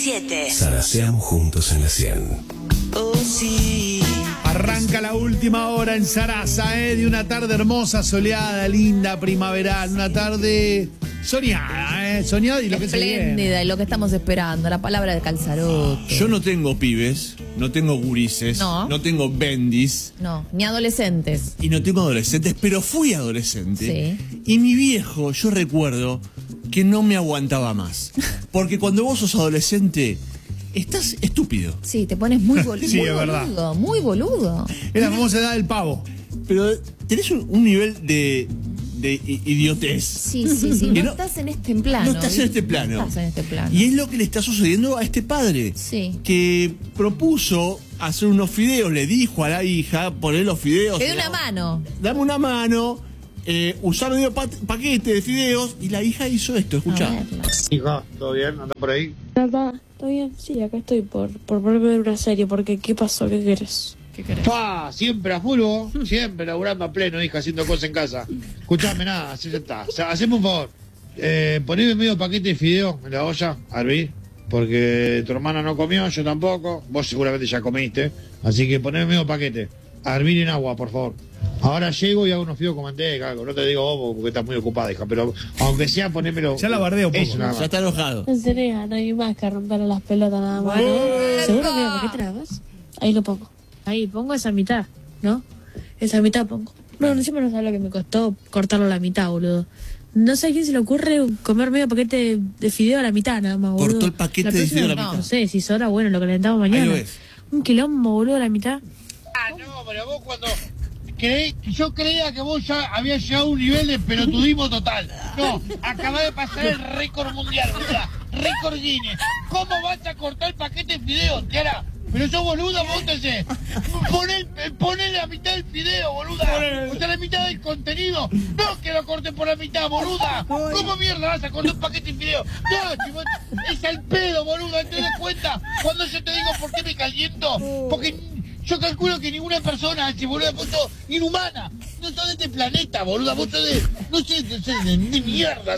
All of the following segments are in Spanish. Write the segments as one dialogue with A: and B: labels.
A: 97.
B: Zaraseamos juntos en la 100.
A: Oh, sí.
C: Arranca la última hora en Sarasa, de una tarde hermosa, soleada, linda, primaveral, una tarde soñada, soñada y lo que se viene.
D: Espléndida, y lo que estamos esperando, la palabra de Calzarote.
E: Yo no tengo pibes, no tengo gurises, no tengo bendis.
D: No, ni adolescentes.
E: Y no tengo adolescentes, pero fui adolescente.
D: Sí.
E: Y mi viejo, yo recuerdo que no me aguantaba más. Porque cuando vos sos adolescente, estás estúpido.
D: Sí, te pones muy,
C: Sí,
D: muy
C: es verdad.
D: boludo, muy boludo.
C: Es la famosa edad del pavo.
E: Pero tenés un nivel de idiotez.
D: Sí, sí, sí.
E: Que
D: No estás en este plano.
E: No estás en este plano.
D: No estás en este plano.
E: Y es lo que le está sucediendo a este padre.
D: Sí.
E: Que propuso hacer unos fideos, le dijo a la hija, poner los fideos.
D: Que dé una mano.
E: Dame una mano, usar medio paquete de fideos, y la hija hizo esto, escuchá.
F: Hija, ¿todo bien? ¿Anda por ahí?
G: Papá, ¿todo bien? Sí, acá estoy por ponerme a ver una serie, porque ¿qué pasó? ¿Qué querés?
D: ¿Qué querés?
F: Pa, siempre a full, vos. Siempre laburando a pleno, hija, haciendo cosas en casa. Escuchame, nada, así ya está. O sea, haceme un favor. Poneme medio paquete de fideos en la olla, a hervir, porque tu hermana no comió, yo tampoco. Vos seguramente ya comiste. Así que poneme medio paquete. A hervir en agua, por favor. Ahora llego y hago unos fideos con manteca, algo. No te digo vos porque estás muy ocupada, hija, pero aunque sea, ponémelo.
C: Ya la bardeo un poco.
F: Eso nada más.
E: Ya está enojado.
G: No sería, no hay más que romper las pelotas nada más, ¿no? ¿Seguro que por qué te la vas? Ahí lo pongo. Ahí, pongo esa mitad, ¿no? Esa mitad pongo. No, encima no sabes lo que me costó cortarlo a la mitad, boludo. No sé a quién se le ocurre comer medio paquete de fideo a la mitad, nada más, boludo.
E: Cortó el paquete de fideo a la mitad.
G: No sé, si sobra, bueno, lo calentamos mañana.
E: Ahí lo ves.
G: Un quilombo, boludo, a la mitad.
F: Ah, no, pero vos cuando yo creía que vos ya habías llegado a un nivel de pelotudismo total. No, acabás de pasar el récord mundial, boluda. Récord Guinness. ¿Cómo vas a cortar el paquete de fideos, Tiara? Pero sos boluda, vos te poné la mitad del fideo, boluda. O sea, la mitad del contenido. No que lo cortes por la mitad, boluda. ¿Cómo mierda vas a cortar un paquete de fideo? No, chicos, es al pedo, boluda. ¿Te das cuenta? Cuando yo te digo por qué me caliento. Porque yo calculo que ninguna persona, boluda, vos sos inhumana. No sos de este planeta, boluda. Vos sos de... No sé de mierda.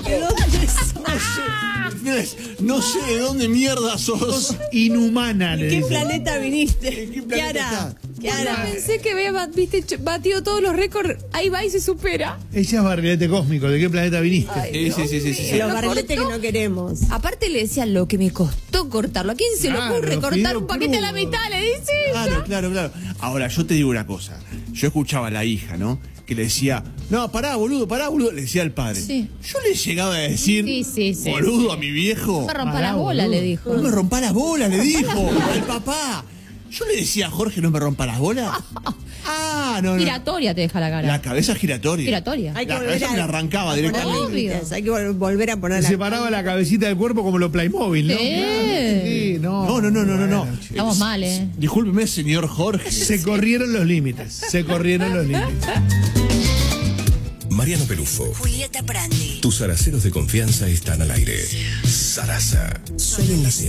E: No sé de dónde mierda sos.
C: Inhumana, le
H: ¿En qué
C: dice.
H: planeta viniste?
E: ¿En qué planeta
H: Kiara.
D: Pensé que había batido todos los récords. Ahí va y se supera.
C: Ella es barrilete cósmico. ¿De qué planeta viniste?
E: Sí.
H: Los
D: Lo
H: barriletes que
D: cortó.
H: no queremos.
D: Aparte le decía lo que me costó cortarlo. ¿A quién se le
C: Claro,
D: ocurre cortar
C: fideo
D: un paquete a la
C: crudo.
D: mitad? Le dice ella.
E: Claro. Ahora, yo te digo una cosa. Yo escuchaba a la hija, ¿no? Que le decía, no, pará, boludo. Le decía al padre.
D: Sí.
E: Yo le llegaba a decir,
D: Sí.
E: boludo, a mi viejo.
D: No me rompa
C: Pará,
D: las bolas,
C: boludo.
D: le dijo.
E: No me rompa las bolas, le dijo al papá. Yo le decía a Jorge, no me rompa las bolas. No.
D: Giratoria te deja la cara.
E: La cabeza giratoria.
D: Giratoria.
H: Hay que
E: La
H: volver
E: cabeza me la arrancaba
H: a poner
E: directamente.
H: límites. Hay que volver a poner
C: Se
H: la...
C: separaba la cabecita del cuerpo como los Playmobil, ¿no?
D: Sí.
C: Sí, no.
E: No.
D: Estamos mal,
E: Discúlpeme, señor Jorge.
C: Se corrieron los límites.
B: Mariano Pelufo.
A: Julieta Prandi.
B: Tus zaraceros de confianza están al aire. Sarasa. Solo en la 100.